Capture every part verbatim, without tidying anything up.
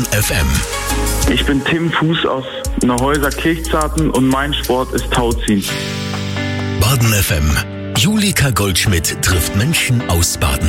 Baden F M. Ich bin Tim Fuß aus Neuhäuser Kirchzarten und mein Sport ist Tauziehen. Baden F M. Julika Goldschmidt trifft Menschen aus Baden.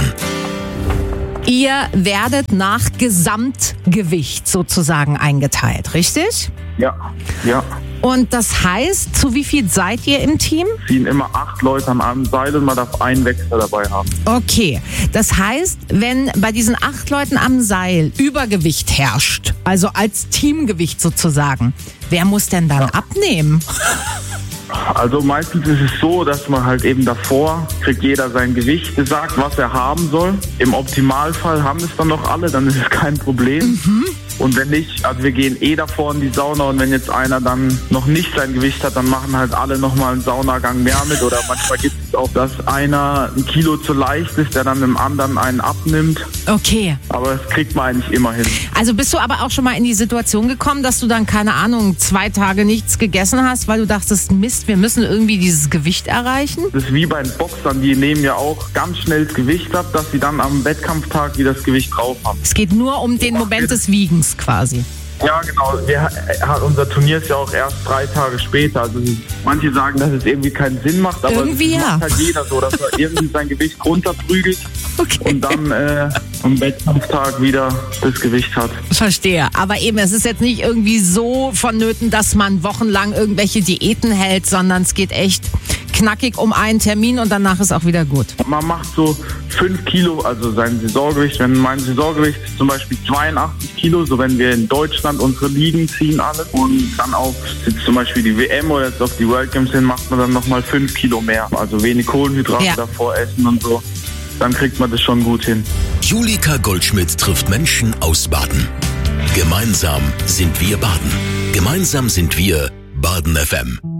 Ihr werdet nach Gesamtgewicht sozusagen eingeteilt, richtig? Ja, ja. Und das heißt, zu wie viel seid ihr im Team? Ziehen immer acht Leute an einem Seil und man darf einen Wechsler dabei haben. Okay, das heißt, wenn bei diesen acht Leuten am Seil Übergewicht herrscht, also als Teamgewicht sozusagen, wer muss denn dann ja. abnehmen? Also meistens ist es so, dass man halt eben davor kriegt jeder sein Gewicht gesagt, was er haben soll. Im Optimalfall haben es dann noch alle, dann ist es kein Problem. Mhm. Und wenn nicht, also wir gehen eh davor in die Sauna und wenn jetzt einer dann noch nicht sein Gewicht hat, dann machen halt alle nochmal einen Saunagang mehr mit. Oder manchmal gibt es auch, dass einer ein Kilo zu leicht ist, der dann dem anderen einen abnimmt. Okay. Aber das kriegt man eigentlich immer hin. Also bist du aber auch schon mal in die Situation gekommen, dass du dann, keine Ahnung, zwei Tage nichts gegessen hast, weil du dachtest, Mist, wir müssen irgendwie dieses Gewicht erreichen? Das ist wie bei den Boxern, die nehmen ja auch ganz schnell das Gewicht ab, dass sie dann am Wettkampftag wieder das Gewicht drauf haben. Es geht nur um den Moment des Wiegens quasi. Ja, genau. Wir, unser Turnier ist ja auch erst drei Tage später. Also manche sagen, dass es irgendwie keinen Sinn macht, aber irgendwie es ja. macht halt jeder so, dass er irgendwie sein Gewicht runterprügelt okay. und dann äh, am Wettkampftag wieder das Gewicht hat. Verstehe. Aber eben, es ist jetzt nicht irgendwie so vonnöten, dass man wochenlang irgendwelche Diäten hält, sondern es geht echt knackig um einen Termin und danach ist auch wieder gut. Man macht so fünf Kilo, also sein Saisongewicht. Wenn mein Saisongewicht ist zum Beispiel zweiundachtzig Kilo, so wenn wir in Deutschland unsere Ligen ziehen alle und dann auf jetzt zum Beispiel die W M oder jetzt auf die World Games hin, macht man dann nochmal fünf Kilo mehr. Also wenig Kohlenhydrate ja. davor essen und so. Dann kriegt man das schon gut hin. Julika Goldschmidt trifft Menschen aus Baden. Gemeinsam sind wir Baden. Gemeinsam sind wir Baden F M.